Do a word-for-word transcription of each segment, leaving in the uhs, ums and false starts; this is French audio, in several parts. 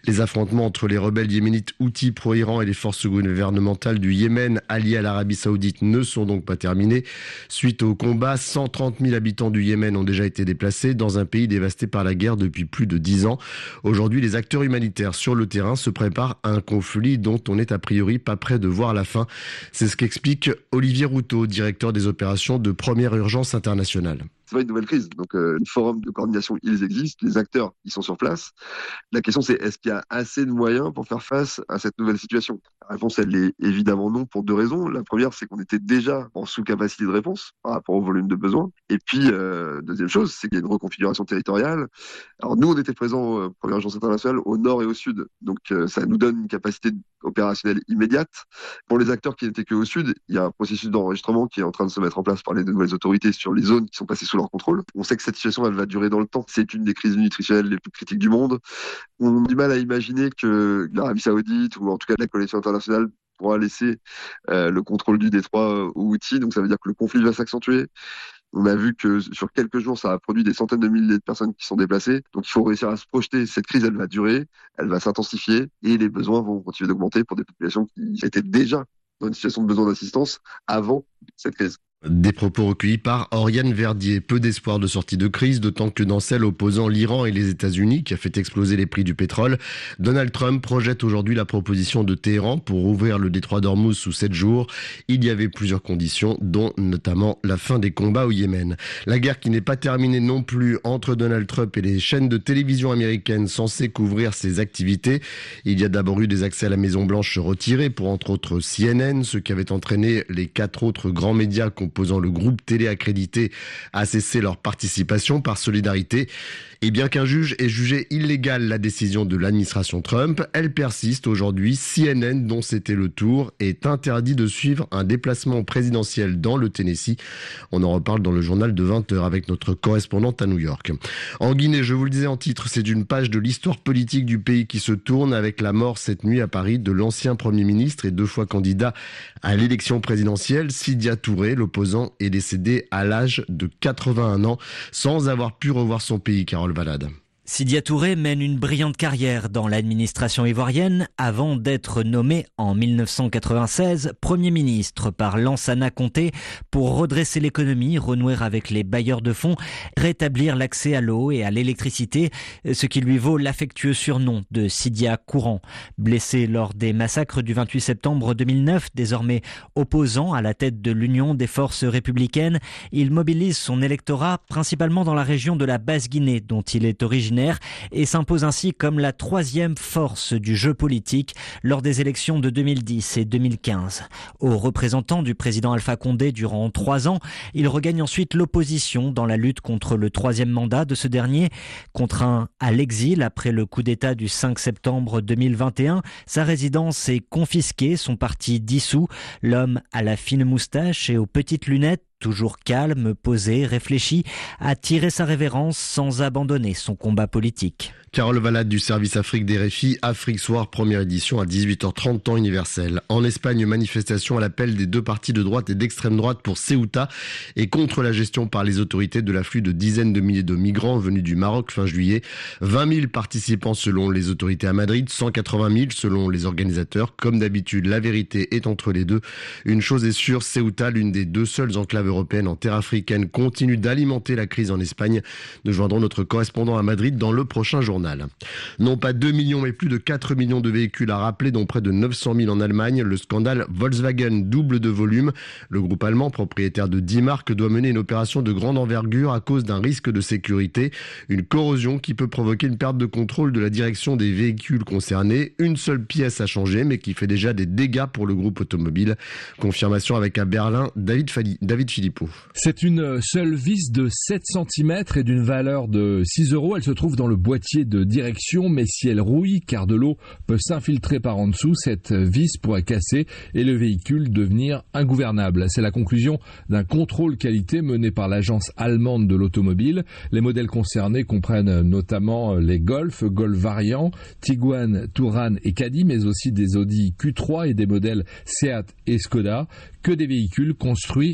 Les affrontements entre les rebelles yéménites Houthis pro-Iran et les forces gouvernementales du Yémen alliées à l'Arabie Saoudite ne sont donc pas terminés. Suite au combat, cent trente mille habitants du Yémen ont déjà été déplacés dans un pays dévasté par la guerre depuis plus de dix ans. Aujourd'hui, les acteurs humanitaires sur le terrain se préparent à un conflit dont on n'est a priori pas près de voir la fin. C'est ce qu'explique Olivier Routot, directeur des opérations de Première Urgence Internationale. C'est pas une nouvelle crise. Donc, euh, les forums de coordination, ils existent. Les acteurs, ils sont sur place. La question, c'est est-ce qu'il y a assez de moyens pour faire face à cette nouvelle situation ? La réponse, elle est évidemment non pour deux raisons. La première, c'est qu'on était déjà en sous-capacité de réponse par rapport au volume de besoins. Et puis, euh, deuxième chose, c'est qu'il y a une reconfiguration territoriale. Alors, nous, on était présents, euh, Première Urgence Internationale, au nord et au sud. Donc, euh, ça nous donne une capacité opérationnelle immédiate. Pour les acteurs qui n'étaient qu'au sud, il y a un processus d'enregistrement qui est en train de se mettre en place par les nouvelles autorités sur les zones qui sont passées sous leur contrôle. On sait que cette situation, elle va durer dans le temps. C'est une des crises nutritionnelles les plus critiques du monde. On a du mal à imaginer que l'Arabie Saoudite, ou en tout cas la coalition internationale, pourra laisser euh, le contrôle du détroit aux Houthis. Donc ça veut dire que le conflit va s'accentuer. On a vu que sur quelques jours, ça a produit des centaines de milliers de personnes qui sont déplacées. Donc il faut réussir à se projeter. Cette crise, elle va durer, elle va s'intensifier et les besoins vont continuer d'augmenter pour des populations qui étaient déjà dans une situation de besoin d'assistance avant cette crise. Des propos recueillis par Oriane Verdier. Peu d'espoir de sortie de crise, d'autant que dans celle opposant l'Iran et les États-Unis, qui a fait exploser les prix du pétrole, Donald Trump projette aujourd'hui la proposition de Téhéran pour ouvrir le détroit d'Ormuz sous sept jours. Il y avait plusieurs conditions, dont notamment la fin des combats au Yémen. La guerre qui n'est pas terminée non plus entre Donald Trump et les chaînes de télévision américaines censées couvrir ses activités. Il y a d'abord eu des accès à la Maison-Blanche retirés pour entre autres C N N, ce qui avait entraîné les quatre autres grands médias composant le groupe télé accrédité à cesser leur participation par solidarité. Et bien qu'un juge ait jugé illégale la décision de l'administration Trump, elle persiste aujourd'hui. C N N, dont c'était le tour, est interdit de suivre un déplacement présidentiel dans le Tennessee. On en reparle dans le journal de vingt heures avec notre correspondante à New York. En Guinée, je vous le disais en titre, c'est une page de l'histoire politique du pays qui se tourne avec la mort cette nuit à Paris de l'ancien Premier ministre et deux fois candidat à l'élection présidentielle, Sidya Touré. L'opposant est décédé à l'âge de quatre-vingt-un ans sans avoir pu revoir son pays, Carole Valade. Sidya Touré mène une brillante carrière dans l'administration ivoirienne avant d'être nommé en mille neuf cent quatre-vingt-seize Premier ministre par Lansana Conté pour redresser l'économie, renouer avec les bailleurs de fonds, rétablir l'accès à l'eau et à l'électricité, ce qui lui vaut l'affectueux surnom de Sidya Courant. Blessé lors des massacres du vingt-huit septembre deux mille neuf, désormais opposant à la tête de l'Union des forces républicaines, il mobilise son électorat principalement dans la région de la Basse-Guinée dont il est originaire et s'impose ainsi comme la troisième force du jeu politique lors des élections de deux mille dix et deux mille quinze. Au représentant du président Alpha Condé durant trois ans, il regagne ensuite l'opposition dans la lutte contre le troisième mandat de ce dernier. Contraint à l'exil après le coup d'État du cinq septembre deux mille vingt et un, sa résidence est confisquée, son parti dissous. L'homme à la fine moustache et aux petites lunettes, toujours calme, posé, réfléchi, a tiré sa révérence sans abandonner son combat politique. Carole Valade du service Afrique des R F I, Afrique Soir, première édition à dix-huit heures trente, temps universel. En Espagne, manifestation à l'appel des deux partis de droite et d'extrême droite pour Ceuta et contre la gestion par les autorités de l'afflux de dizaines de milliers de migrants venus du Maroc fin juillet. vingt mille participants selon les autorités à Madrid, cent quatre-vingt mille selon les organisateurs. Comme d'habitude, la vérité est entre les deux. Une chose est sûre, Ceuta, l'une des deux seules enclaves européennes en terre africaine, continue d'alimenter la crise en Espagne. Nous joindrons notre correspondant à Madrid dans le prochain journal. Non pas deux millions, mais plus de quatre millions de véhicules à rappeler, dont près de neuf cent mille en Allemagne. Le scandale Volkswagen double de volume. Le groupe allemand, propriétaire de dix marques, doit mener une opération de grande envergure à cause d'un risque de sécurité. Une corrosion qui peut provoquer une perte de contrôle de la direction des véhicules concernés. Une seule pièce a changé, mais qui fait déjà des dégâts pour le groupe automobile. Confirmation avec à Berlin, David, Fali, David Philippot. C'est une seule vis de sept centimètres et d'une valeur de six euros. Elle se trouve dans le boîtier de direction, mais si elle rouille, car de l'eau peut s'infiltrer par en dessous, cette vis pourrait casser et le véhicule devenir ingouvernable. C'est la conclusion d'un contrôle qualité mené par l'agence allemande de l'automobile. Les modèles concernés comprennent notamment les Golf, Golf Variant, Tiguan, Touran et Caddy, mais aussi des Audi Q trois et des modèles Seat et Skoda, que des véhicules construits entre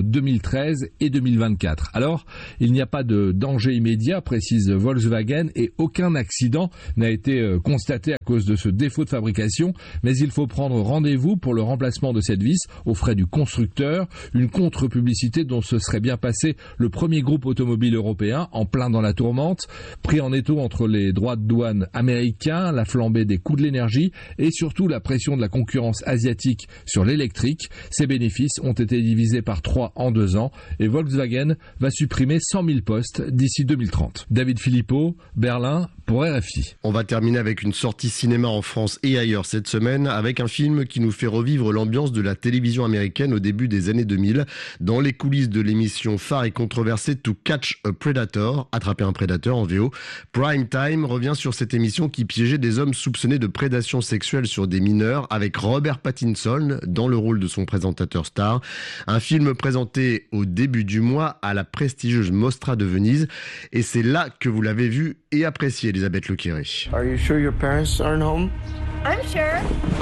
deux mille treize et deux mille vingt-quatre. Alors, il n'y a pas de danger immédiat, précise Volkswagen, et aucun accident n'a été constaté à cause de ce défaut de fabrication, mais il faut prendre rendez-vous pour le remplacement de cette vis aux frais du constructeur, une contre-publicité dont se serait bien passé le premier groupe automobile européen en plein dans la tourmente, pris en étau entre les droits de douane américains, la flambée des coûts de l'énergie et surtout la pression de la concurrence asiatique sur l'électrique. Ces bénéfices ont été divisés par trois en deux ans et Volkswagen va supprimer cent mille postes d'ici deux mille trente. David Philippot, Berlin, pour R F I. On va terminer avec une sortie cinéma en France et ailleurs cette semaine avec un film qui nous fait revivre l'ambiance de la télévision américaine au début des années deux mille. Dans les coulisses de l'émission phare et controversée To Catch a Predator, attraper un prédateur en V O, Prime Time revient sur cette émission qui piégeait des hommes soupçonnés de prédation sexuelle sur des mineurs avec Robert Pattinson dans le rôle de son présentateur star. Un film présenté au début du mois à la prestigieuse Mostra de Venise et c'est là que vous l'avez vu et apprécié, Elisabeth Lequéré. Are you sure your parents aren't home? I'm sure.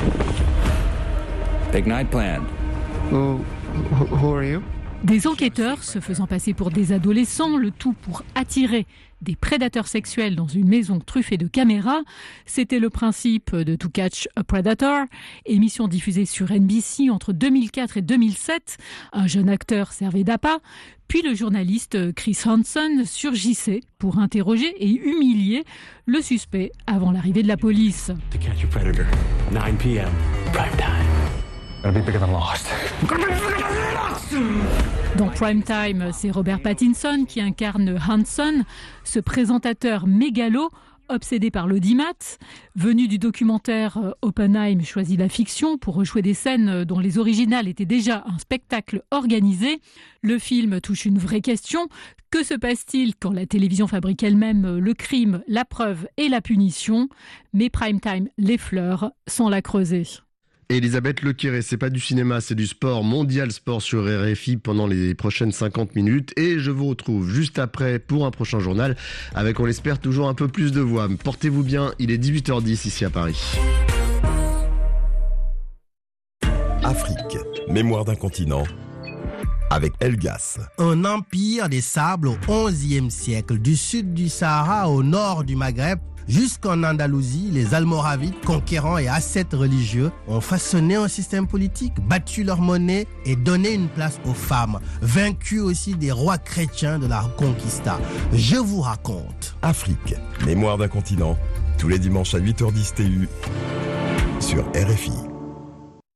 Big night planned. Who, who are you? Des enquêteurs se faisant passer pour des adolescents, le tout pour attirer des prédateurs sexuels dans une maison truffée de caméras. C'était le principe de To Catch a Predator, émission diffusée sur N B C entre deux mille quatre et deux mille sept. Un jeune acteur servait d'appât, puis le journaliste Chris Hansen surgissait pour interroger et humilier le suspect avant l'arrivée de la police. To Catch a Predator, nine p.m. prime time. Gonna be bigger than Lost. Dans Prime Time, c'est Robert Pattinson qui incarne Hanson, ce présentateur mégalo, obsédé par l'audimat. Venu du documentaire, Oppenheim choisit la fiction pour rejouer des scènes dont les originales étaient déjà un spectacle organisé. Le film touche une vraie question. Que se passe-t-il quand la télévision fabrique elle-même le crime, la preuve et la punition? Mais Prime Time l'effleure sans la creuser. Elisabeth Lequéré, c'est pas du cinéma, c'est du sport, Mondial Sport sur R F I pendant les prochaines cinquante minutes et je vous retrouve juste après pour un prochain journal avec, on l'espère, toujours un peu plus de voix. Portez-vous bien, il est dix-huit heures dix ici à Paris. Afrique, mémoire d'un continent avec Elgas. Un empire des sables au onzième siècle, du sud du Sahara au nord du Maghreb, jusqu'en Andalousie, les Almoravides, conquérants et ascètes religieux, ont façonné un système politique, battu leur monnaie et donné une place aux femmes, vaincu aussi des rois chrétiens de la Reconquista. Je vous raconte. Afrique, mémoire d'un continent, tous les dimanches à huit heures dix T U sur R F I.